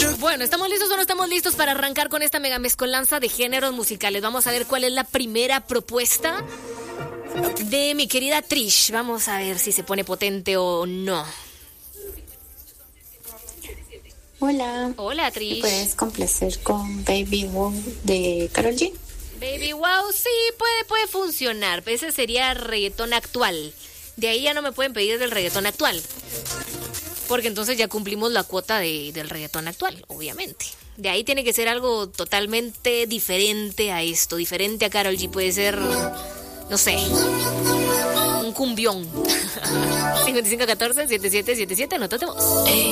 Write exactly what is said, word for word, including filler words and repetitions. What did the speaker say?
Bueno, ¿estamos listos o no estamos listos para arrancar con esta mega mezcolanza de géneros musicales? Vamos a ver cuál es la primera propuesta de mi querida Trish. Vamos a ver si se pone potente o no. Hola. Hola, Trish. ¿Puedes complacer con Baby Wow de Karol G? Baby Wow, sí, puede, puede funcionar. Ese sería reggaetón actual. De ahí ya no me pueden pedir del reggaetón actual. Porque entonces ya cumplimos la cuota de, del reggaetón actual, obviamente. De ahí tiene que ser algo totalmente diferente a esto. Diferente a Karol G. Puede ser, no sé, un cumbión. cinco cinco uno cuatro, siete siete siete siete, anótate vos.